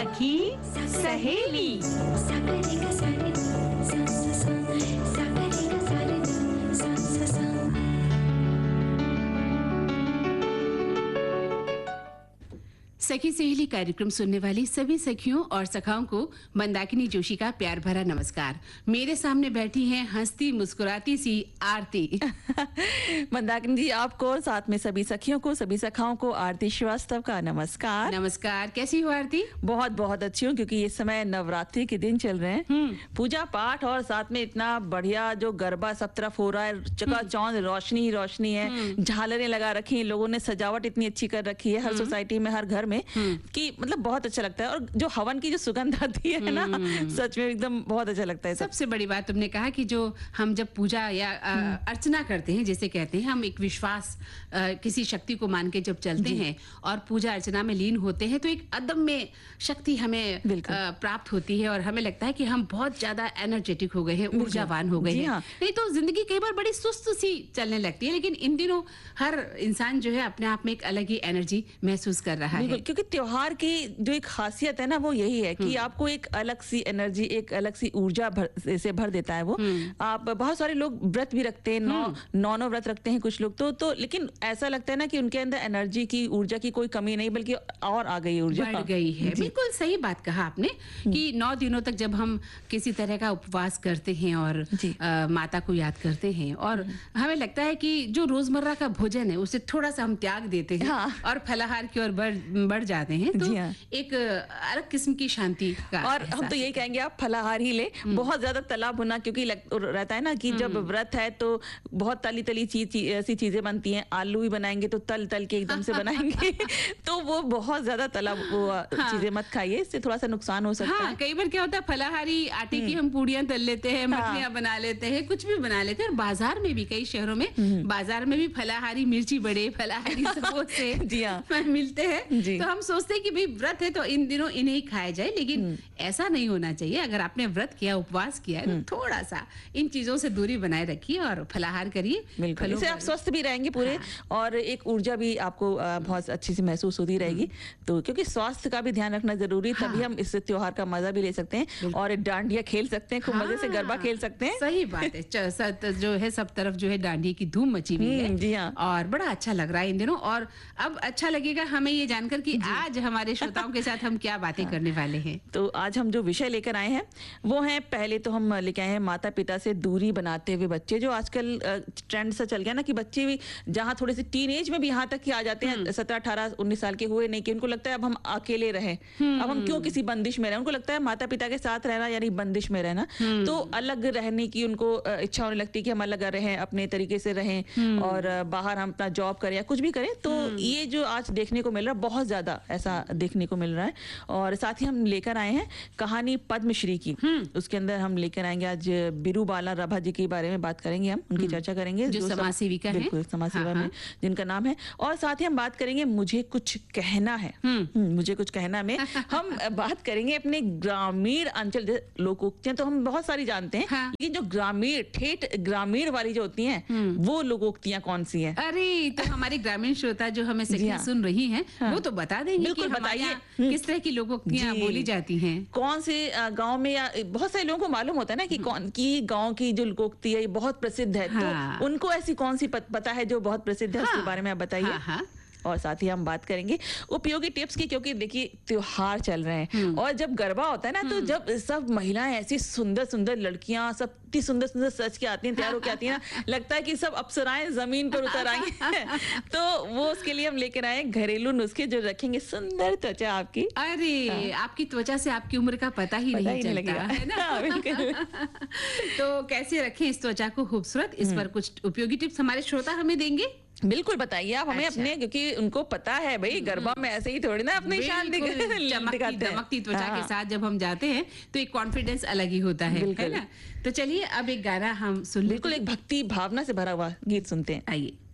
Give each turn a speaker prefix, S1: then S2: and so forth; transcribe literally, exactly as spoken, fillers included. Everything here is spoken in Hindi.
S1: सखी सहेली। सखी सहेली कार्यक्रम सुनने वाली सभी सखियों और सखाओं को मंदाकिनी जोशी का प्यार भरा नमस्कार। मेरे सामने बैठी हैं हंसती मुस्कुराती सी आरती।
S2: मंदाकिनी जी आपको और साथ में सभी सखियों को, सभी सखाओं को आरती श्रीवास्तव का नमस्कार।
S1: नमस्कार, कैसी हो आरती?
S2: बहुत बहुत अच्छी हूँ, क्योंकि इस समय नवरात्रि के दिन चल रहे हैं, पूजा पाठ और साथ में इतना बढ़िया जो गरबा सब तरफ हो रहा है, चकाचौंध रोशनी ही रोशनी है, झालरें लगा रखी हैं, लोगों ने सजावट इतनी अच्छी कर रखी है हर सोसाइटी में, हर घर में, कि मतलब बहुत अच्छा लगता है। और जो हवन की जो सुगंध आती है ना, सच में एकदम बहुत अच्छा लगता है।
S1: सबसे बड़ी बात तुमने कहा कि जो हम जब पूजा या अर्चना करते हैं, जैसे कहते हैं हम एक विश्वास आ, किसी शक्ति को मान के जब चलते हैं और पूजा अर्चना में लीन होते हैं, तो एक अदम्य शक्ति हमें प्राप्त होती है और हमें लगता है कि हम बहुत ज्यादा एनर्जेटिक हो गए हैं, ऊर्जावान हो गए हैं। हाँ। नहीं तो जिंदगी कई बार बड़ी सुस्त सी चलने लगती है, लेकिन इन दिनों हर इंसान जो है अपने आप में एक अलग ही एनर्जी महसूस कर रहा है।
S2: क्योंकि त्योहार की जो एक खासियत है ना, वो यही है कि आपको एक अलग सी एनर्जी, एक अलग सी ऊर्जा भर, से भर देता है वो। आप बहुत सारे लोग व्रत भी रखते हैं, नौ नौ नौ व्रत रखते हैं कुछ लोग तो तो लेकिन ऐसा लगता है ना कि उनके अंदर एनर्जी की, ऊर्जा की कोई कमी नहीं, बल्कि और आ गई ऊर्जा,
S1: बढ़ गई है। बिल्कुल सही बात कहा आपने कि नौ दिनों तक जब हम किसी तरह का उपवास करते हैं और आ, माता को याद करते हैं और हमें लगता है कि जो रोजमर्रा का भोजन है उसे थोड़ा सा हम त्याग देते हैं और फलाहार की ओर बढ़ बढ़ जाते हैं, तो एक अलग किस्म की शांति का।
S2: और हम तो यही कहेंगे आप फलाहार ही ले, बहुत ज्यादा तला भुना, क्योंकि रहता है ना कि जब व्रत है तो बहुत तली तली चीज ऐसी चीजें बनती हैं, आलू भी बनाएंगे तो तल तल के एकदम से बनाएंगे तो वो बहुत ज्यादा तला वो हाँ। चीजें मत खाइए, इससे थोड़ा सा नुकसान हो सकता
S1: हाँ,
S2: है।
S1: कई बार क्या होता है, फलाहारी आटे की हम पूड़ियां तल लेते हैं, मठियां हाँ। बना लेते हैं, कुछ भी बना लेते हैं। और बाजार में भी, कई शहरों में बाजार में भी फलाहारी मिर्ची बड़े, फलाहारी समोसे जी हाँ मिलते हैं, तो हम सोचते हैं कि भाई व्रत है तो इन दिनों इन्हें ही खाया जाए, लेकिन ऐसा नहीं होना चाहिए। अगर आपने व्रत किया, उपवास किया है, तो थोड़ा सा इन चीजों से दूरी बनाए रखिए और फलाहार करिए।
S2: बिल्कुल, इससे आप स्वस्थ भी रहेंगे पूरे हाँ। और एक ऊर्जा भी आपको बहुत अच्छी सी महसूस होती रहेगी। तो क्योंकि स्वास्थ्य का भी ध्यान रखना जरूरी, हाँ। तभी हम इस त्योहार का मजा भी ले सकते हैं और डांडिया खेल सकते हैं, खूब हाँ। मजे से गरबा खेल सकते हैं।
S1: सही बात है, जो है सब तरफ जो है डांडिया की धूम मची हुई है
S2: जी हाँ।
S1: और बड़ा अच्छा लग रहा है इन दिनों। और अब अच्छा लगेगा हमें ये जानकर कि आज हमारे श्रोताओं के साथ हम क्या बातें हाँ। करने वाले हैं।
S2: तो आज हम जो विषय लेकर आए हैं वो है, पहले तो हम लेके आए हैं माता पिता से दूरी बनाते हुए बच्चे। जो आजकल ट्रेंड सा चल गया ना कि बच्चे भी जहाँ थोड़े से टीन एज में भी यहाँ तक कि आ जाते हैं, सत्रह अठारह उन्नीस साल के हुए नहीं, कि उनको लगता है अब हम अकेले रहे, अब हम क्यों किसी बंदिश में रहे। उनको लगता है माता पिता के साथ रहना यानी बंदिश में रहना, तो अलग रहने की उनको इच्छा होने लगती है कि हम अलग रहें, अपने तरीके से रहें और बाहर हम अपना जॉब करें या कुछ भी करें। तो ये जो आज देखने को मिल रहा है, बहुत ज्यादा ऐसा देखने को मिल रहा है। और साथ ही हम लेकर आए हैं कहानी पद्मश्री की, उसके अंदर हम लेकर आएंगे आज बिरूबाला रभा जी के बारे में बात करेंगे, हम उनकी चर्चा करेंगे,
S1: जो समाज सेविका है,
S2: बिल्कुल समाज सेवा में जिनका नाम है। और साथ ही हम बात करेंगे मुझे कुछ कहना है, मुझे कुछ कहना में हम बात करेंगे अपने ग्रामीण अंचल लोकोक्तियां तो हम बहुत सारी जानते हैं, हाँ। लेकिन जो ग्रामीण ठेठ ग्रामीण वाली जो होती हैं वो लोकोक्तियां कौन सी हैं?
S1: अरे तो हमारे ग्रामीण श्रोता जो हमें सखियां हाँ। सुन रही हैं हाँ। वो तो बता देंगे।
S2: बिल्कुल बताइए
S1: किस तरह की लोकोक्तियां बोली जाती हैं,
S2: कौन से गांव में, या बहुत सारे लोगों को मालूम होता है ना कि कौन की गांव की जो लोकोक्ति है बहुत प्रसिद्ध है, हाँ। तो उनको ऐसी कौन सी पता है जो बहुत प्रसिद्ध है, हाँ। उसके बारे में आप बताइए। हाँ, हाँ। और साथ ही हम बात करेंगे उपयोगी टिप्स की, क्योंकि देखिए त्योहार चल रहे हैं और जब गरबा होता है ना, तो जब सब महिलाएं ऐसी सुंदर सुंदर लड़कियां सब इतनी सुंदर सुंदर सज के आती हैं, तैयार होकर आती हैं ना, लगता है कि सब अप्सराएं जमीन पर उतर आई हैं। तो वो उसके लिए हम लेकर आए घरेलू नुस्खे जो रखेंगे सुंदर त्वचा आपकी।
S1: अरे हाँ। आपकी त्वचा से आपकी उम्र का पता ही पता नहीं चलता है ना। तो कैसे रखें इस त्वचा को खूबसूरत, इस पर कुछ उपयोगी टिप्स हमारे श्रोता हमें देंगे।
S2: बिल्कुल बताइए आप हमें। अच्छा। अपने, क्योंकि उनको पता है भाई गरबा में ऐसे ही थोड़ी ना अपनी शान
S1: चमकती दमकती त्वचा हाँ। के साथ जब हम जाते हैं तो एक कॉन्फिडेंस अलग ही होता है, है ना। तो चलिए अब एक गाना हम सुन,
S2: बिल्कुल एक भक्ति भावना से भरा हुआ गीत सुनते हैं,
S1: आइए।